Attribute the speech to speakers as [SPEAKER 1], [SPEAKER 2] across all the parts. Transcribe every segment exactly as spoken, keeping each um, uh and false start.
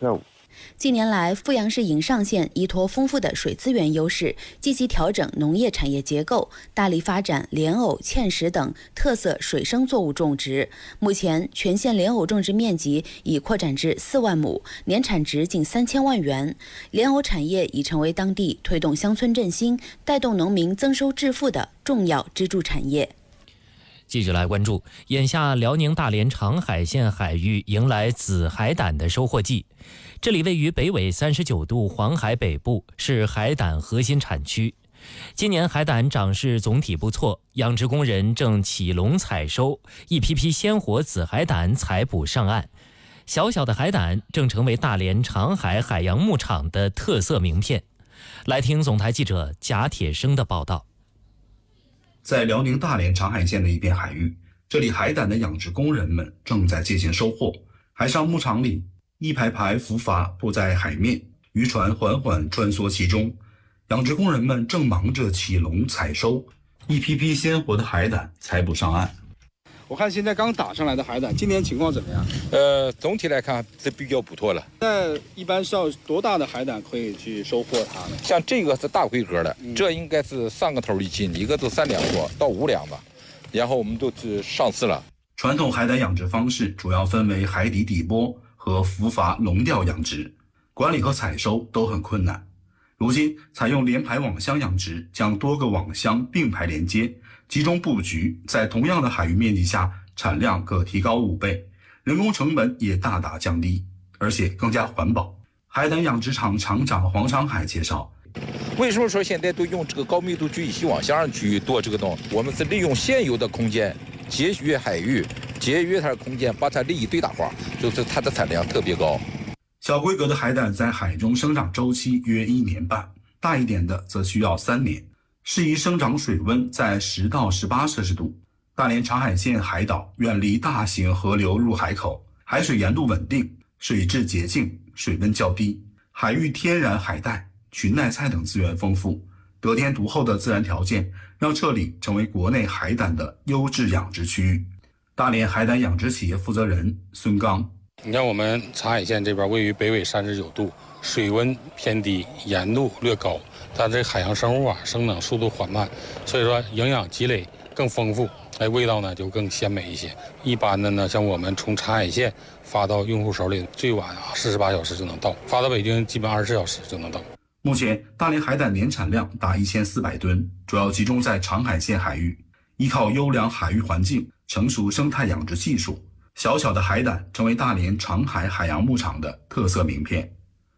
[SPEAKER 1] 任务。
[SPEAKER 2] 近年来，阜阳市颍上县依托丰富的水资源优势，积极调整农业产业结构，大力发展莲藕、芡实等特色水生作物种植。目前，全县莲藕种植面积已扩展至四万亩，年产值近三千万元。莲藕产业已成为当地推动乡村振兴、带动农民增收致富的重要支柱产业。
[SPEAKER 3] 继续来关注，眼下辽宁大连长海县海域迎来紫海胆的收获季。这里位于北纬三十九度黄海北部，是海胆核心产区。今年海胆长势总体不错，养殖工人正起笼采收，一批批鲜活紫海胆采捕上岸。小小的海胆正成为大连长海海洋牧场的特色名片。来听总台记者贾铁生的报道。
[SPEAKER 4] 在辽宁大连长海县的一片海域，这里海胆的养殖工人们正在进行收获。海上牧场里，一排排浮筏铺在海面，渔船缓缓穿梭其中，养殖工人们正忙着起笼采收，一批批鲜活的海胆采捕上岸。
[SPEAKER 5] 我看现在刚打上来的海胆，今年情况怎么样？
[SPEAKER 6] 呃，总体来看是比较不错了。
[SPEAKER 5] 那一般是要多大的海胆可以去收获它呢？
[SPEAKER 6] 像这个是大规格的，嗯、这应该是三个头一斤，一个是三两多到五两吧。然后我们都是上市了。
[SPEAKER 4] 传统海胆养殖方式主要分为海底底波和浮筏笼钓养殖，管理和采收都很困难。如今采用连排网箱养殖，将多个网箱并排连接，集中布局，在同样的海域面积下，产量可提高五倍，人工成本也大大降低，而且更加环保。海胆养殖场厂长黄长海介绍，
[SPEAKER 6] 为什么说现在都用这个高密度聚乙烯网箱去做这个东西？我们是利用现有的空间，节约海域，节约它的空间，把它利益最大化，就是它的产量特别高。
[SPEAKER 4] 小规格的海胆在海中生长周期约一年半，大一点的则需要三年，适宜生长水温在十到十八摄氏度。大连长海县海岛远离大型河流入海口，海水盐度稳定，水质洁净，水温较低，海域天然海带、裙带菜等资源丰富，得天独厚的自然条件让这里成为国内海胆的优质养殖区域。大连海胆养殖企业负责人孙刚，
[SPEAKER 7] 你像我们长海县这边位于北纬三十九度，水温偏低，盐度略高，它这海洋生物啊生长速度缓慢，所以说营养积累更丰富，哎，味道呢就更鲜美一些。一般的呢，像我们从长海县发到用户手里，最晚啊四十八小时就能到，发到北京基本二十四小时就能到。
[SPEAKER 4] 目前大连海胆年产量达一千四百吨，主要集中在长海县海域，依靠优良海域环境、成熟生态养殖技术，小小的海胆成为大连长海海洋牧场的特色名片。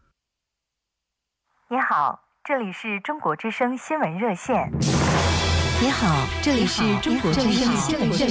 [SPEAKER 8] 你好，这里是中国之声新闻热线。
[SPEAKER 9] 你好，这里是中国之声新闻热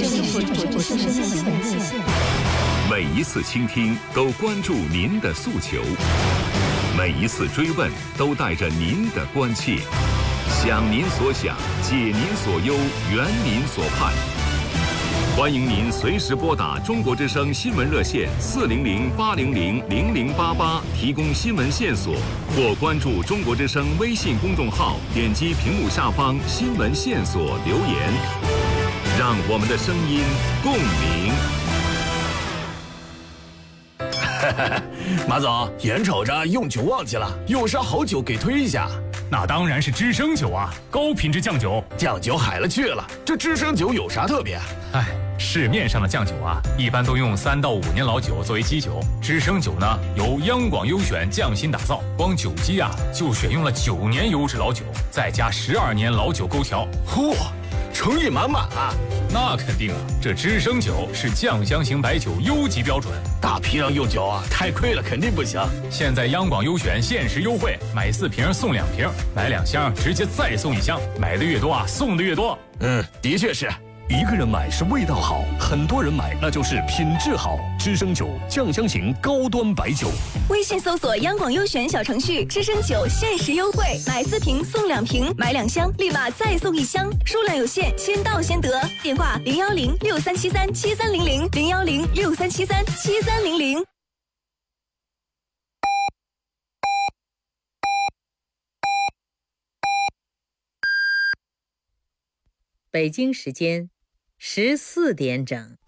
[SPEAKER 9] 线。
[SPEAKER 10] 每一次倾听都关注您的诉求，每一次追问都带着您的关切，想您所想，解您所忧，圆您所盼。欢迎您随时拨打中国之声新闻热线四零零八零零零零八八提供新闻线索，或关注中国之声微信公众号，点击屏幕下方新闻线索留言，让我们的声音共鸣。
[SPEAKER 11] 马总，眼瞅着用酒旺季了，有啥好酒给推一下？
[SPEAKER 12] 那当然是知生酒啊，高品质酱酒。
[SPEAKER 11] 酱酒海了去了，这知生酒有啥特别？
[SPEAKER 12] 哎，市面上的酱酒啊，一般都用三到五年老酒作为基酒，知生酒呢由央广优选匠心打造，光酒基啊就选用了九年优质老酒，再加十二年老酒勾调。
[SPEAKER 11] 嚯，诚意满满啊！
[SPEAKER 12] 那肯定啊，这知生酒是酱香型白酒优级标准，
[SPEAKER 11] 大批量用酒啊，太亏了，肯定不行。
[SPEAKER 12] 现在央广优选限时优惠，买四瓶送两瓶，买两箱直接再送一箱，买的越多啊，送的越多。
[SPEAKER 11] 嗯，的确是。
[SPEAKER 10] 一个人买是味道好，很多人买那就是品质好。知生酒酱香型高端白酒，
[SPEAKER 9] 微信搜索央广优选小程序，知生酒限时优惠，买四瓶送两瓶，买两箱立马再送一箱，数量有限，先到先得。电话零幺零六三七三七三零零零幺零六三七三七三零零。
[SPEAKER 13] 北京时间十四点整。